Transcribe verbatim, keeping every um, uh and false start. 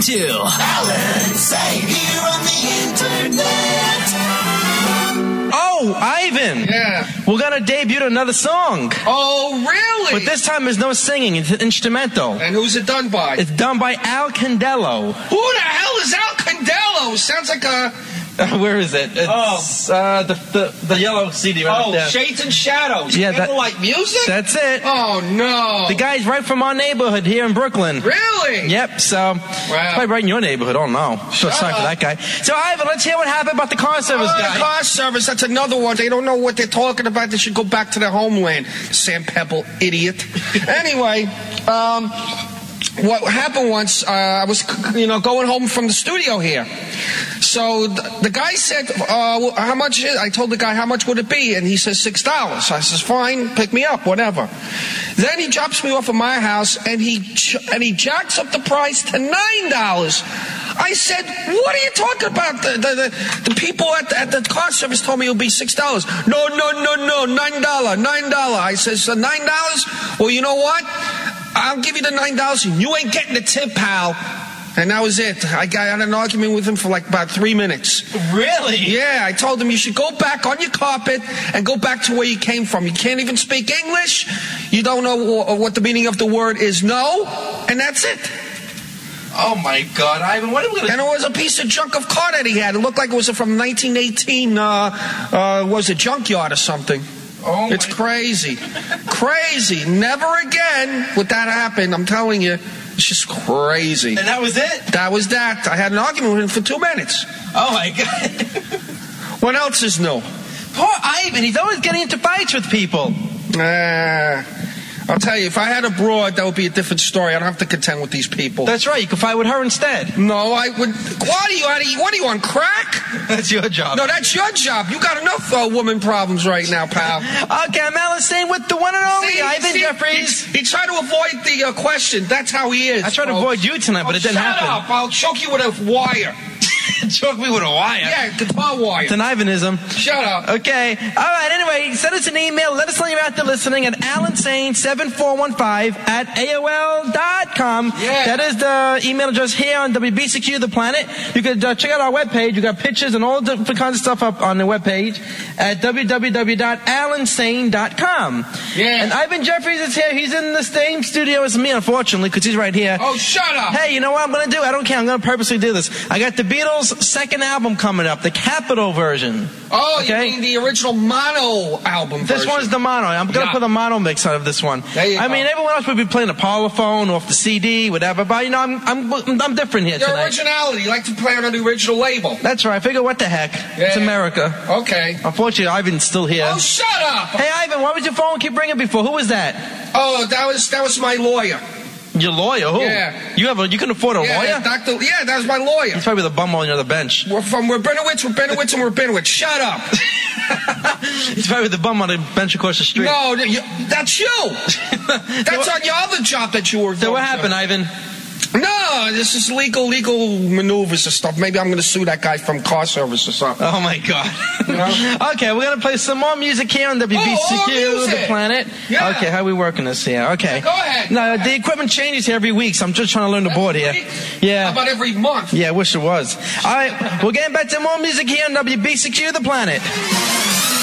to Alan Say here on the internet. Oh, Ivan. Yeah. We're going to debut another song. Oh, really? But this time there's no singing. It's instrumental. And who's it done by? It's done by Al Candello. Who the hell is Al Candello? Sounds like a... Uh, where is it? It's oh. uh, the, the the yellow C D right oh, there. Shades and Shadows. Yeah, that, like music? That's it. Oh, no. The guy's right from our neighborhood here in Brooklyn. Really? Yep, so... Wow. Probably right in your neighborhood. Oh, no. So sorry for that guy. So, Ivan, let's hear what happened about the car service oh, guy. The car service, that's another one. They don't know what they're talking about. They should go back to their homeland. Sam Pebble, idiot. Anyway, um... what happened once, uh, I was, you know, going home from the studio here. So the, the guy said, uh, how much is, I told the guy, how much would it be? And he says, six dollars. I says, fine, pick me up, whatever. Then he drops me off at my house, and he and he jacks up the price to nine dollars. I said, what are you talking about? The, the, the, the people at the, at the car service told me it would be six dollars. No, no, no, no, nine dollars, nine dollars. I says, nine dollars? Well, you know what? I'll give you the nine dollars and you ain't getting the tip, pal. And that was it. I got had an argument with him for like about three minutes. Really? Yeah, I told him you should go back on your carpet and go back to where you came from. You can't even speak English. You don't know what the meaning of the word is no. And that's it. Oh, my God, Ivan, what are we going to... And it was a piece of junk of car that he had. It looked like it was from nineteen eighteen, uh, uh, was a junkyard or something. Oh, it's crazy. Crazy. Never again would that happen, I'm telling you. It's just crazy. And that was it? That was that. I had an argument with him for two minutes. Oh, my God. What else is new? Poor Ivan. He's always getting into fights with people. Uh, I'll tell you, if I had a broad, that would be a different story. I don't have to contend with these people. That's right. You can fight with her instead. No, I would... What are you, out of, what are you, on crack? That's your job. No, that's your job. You got enough uh, woman problems right now, pal. Okay, I'm Alice Sane with the one and only see, Ivan see, Jeffries. He, he tried to avoid the uh, question. That's how he is. I tried folks. to avoid you tonight, but oh, it didn't shut happen. Shut up. I'll choke you with a wire. Choke me with a wire? Yeah, guitar wire. It's an Ivanism. Shut up. Okay. All right, anyway, send us an email. Let us know you're out there listening at alan sane seven four one five at A O L dot com. Yeah. That is the email address here on W B C Q The Planet. You can uh, check out our webpage. You got pictures and all different kinds of stuff up on the webpage at w w w dot alan sane dot com. Yeah. And Ivan Jeffries is here. He's in the same studio as me, unfortunately, because he's right here. Oh, shut up. Hey, you know what I'm going to do? I don't care. I'm going to purposely do this. I got the Beatles' second album coming up, the Capitol version. Oh, okay? You mean the original mono album This version. one's the mono. I'm going to Yeah. put a mono mix out of this one. There you I go. mean, everyone else would be playing a Parlophone off the C D, whatever, but, you know, I'm I'm, I'm different here Your tonight. originality. You like to play on the original label. That's right. I figure, what the heck? Yeah. It's America. Okay. Unfortunately, Ivan's still here. Oh, shut up. Hey, Ivan, why was your phone keep ringing before? Who was that? Oh, that was that was my lawyer. Your lawyer? Who? Yeah. You have a, you can afford a yeah, lawyer? Doctor Yeah, that was my lawyer. He's probably the bum on the other bench. We're from Rabinowitz, Rabinowitz, and Rabinowitz. Shut up. He's probably the bum on the bench across the street. No, you, that's you. That's on your other job that you were. So what happened, to. Ivan? No, this is legal, legal maneuvers and stuff. Maybe I'm going to sue that guy from car service or something. Oh my God! You know? Okay, we're gonna play some more music here on W B C Q Oh, The Planet. Yeah. Okay, how are we working this here? Okay. Yeah, go ahead. No, the equipment changes here every week, so I'm just trying to learn the Every board here. week? Yeah. How about every month? Yeah, I wish it was. All right, we're getting back to more music here on W B C Q The Planet.